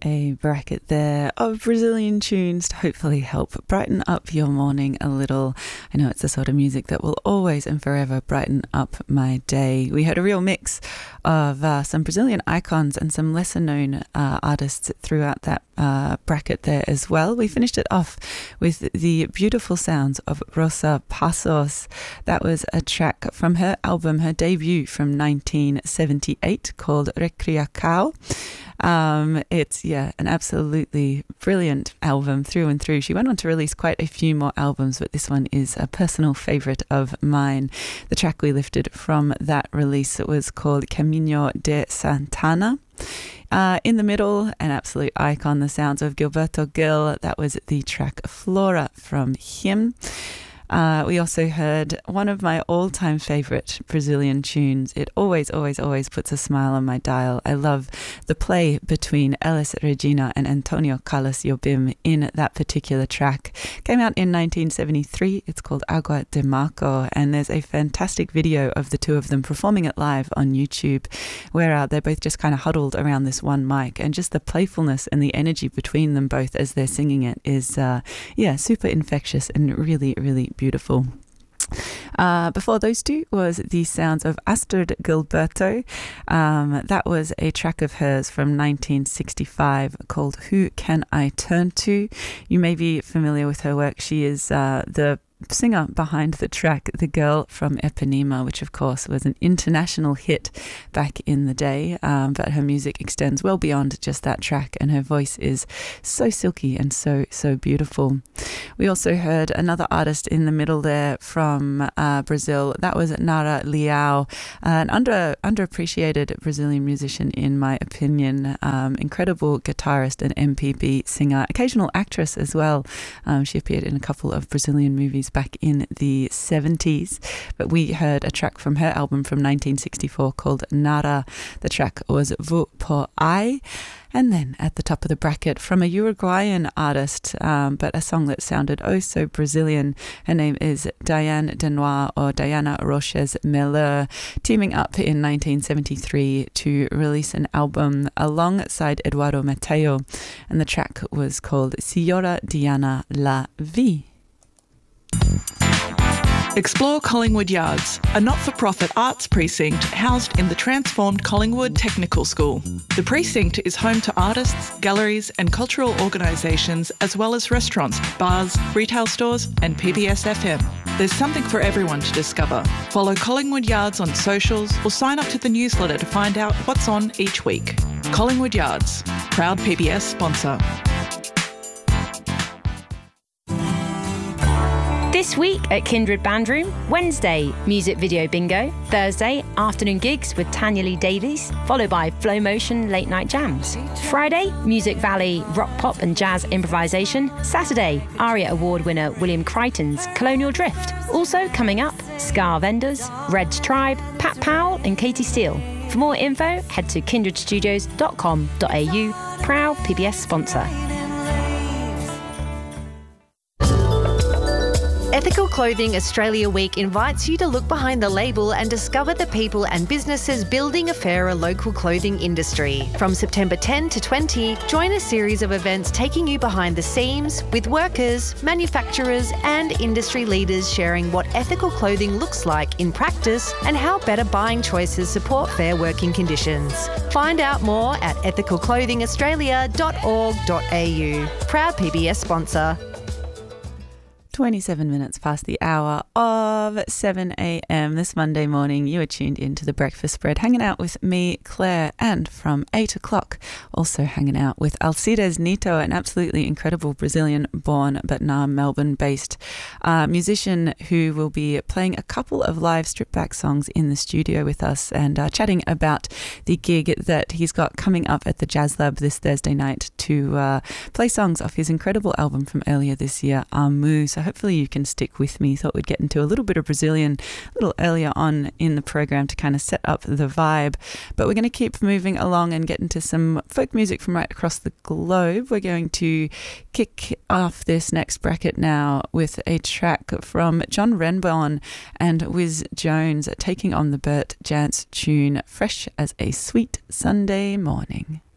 A bracket there of Brazilian tunes to hopefully help brighten up your morning a little. I know it's the sort of music that will always and forever brighten up my day. We had a real mix of some Brazilian icons and some lesser known artists throughout that bracket there as well. We finished it off with the beautiful sounds of Rosa Passos. That was a track from her album, her debut from 1978 called Recriação. It's an absolutely brilliant album through and through. She went on to release quite a few more albums, but this one is a personal favourite of mine. The track we lifted from that release was called Caminho de Santana. In the middle, an absolute icon, the sounds of Gilberto Gil. That was the track Flora from him. We also heard one of my all-time favourite Brazilian tunes. It always, always, always puts a smile on my dial. I love the play between Elis Regina and Antonio Carlos Jobim in that particular track. Came out in 1973. It's called Agua de Marco, and there's a fantastic video of the two of them performing it live on YouTube, where they're both just kind of huddled around this one mic, and just the playfulness and the energy between them both as they're singing it is, super infectious and really, really beautiful. Before those two was the sounds of Astrid Gilberto. That was a track of hers from 1965 called Who Can I Turn To? You may be familiar with her work. She is the singer behind the track The Girl from Ipanema, which of course was an international hit back in the day, but her music extends well beyond just that track, and her voice is so silky and so beautiful. We also heard another artist in the middle there from Brazil. That was Nara Leão, an underappreciated Brazilian musician in my opinion. Incredible guitarist and MPB singer, occasional actress as well. She appeared in a couple of Brazilian movies back in the 70s, but we heard a track from her album from 1964 called Nara. The track was Vou Por Aí. And then at the top of the bracket from a Uruguayan artist, but a song that sounded oh so Brazilian. Her name is Diane Denoir, or Diana Roches Meleur, teaming up in 1973 to release an album alongside Eduardo Mateo, and the track was called Senhora Diana La Vie. Explore Collingwood Yards, a not-for-profit arts precinct housed in the transformed Collingwood Technical School. The precinct is home to artists, galleries and cultural organisations, as well as restaurants, bars, retail stores and PBS FM. There's something for everyone to discover. Follow Collingwood Yards on socials or sign up to the newsletter to find out what's on each week. Collingwood Yards, proud PBS sponsor. This week at Kindred Band Room, Wednesday, music video bingo. Thursday, afternoon gigs with Tanya Lee Davies, followed by Flow Motion late night jams. Friday, Music Valley rock pop and jazz improvisation. Saturday, ARIA Award winner William Crichton's Colonial Drift. Also coming up, Scar Vendors, Red's Tribe, Pat Powell and Katie Steele. For more info, head to kindredstudios.com.au, proud PBS sponsor. Ethical Clothing Australia Week invites you to look behind the label and discover the people and businesses building a fairer local clothing industry. From September 10 to 20, join a series of events taking you behind the scenes with workers, manufacturers and industry leaders sharing what ethical clothing looks like in practice and how better buying choices support fair working conditions. Find out more at ethicalclothingaustralia.org.au. Proud PBS sponsor. 27 minutes past the hour of 7 a.m. this Monday morning. You are tuned into The Breakfast Spread, hanging out with me, Claire, and from 8 o'clock, also hanging out with Alcides Nito, an absolutely incredible Brazilian-born but now Melbourne-based musician who will be playing a couple of live stripped-back songs in the studio with us and chatting about the gig that he's got coming up at the Jazz Lab this Thursday night to play songs off his incredible album from earlier this year, Amu. So hopefully you can stick with me. Thought we'd get into a little bit of Brazilian a little earlier on in the program to kind of set up the vibe. But we're going to keep moving along and get into some folk music from right across the globe. We're going to kick off this next bracket now with a track from John Renbourn and Wiz Jones taking on the Bert Jantz tune Fresh as a Sweet Sunday Morning.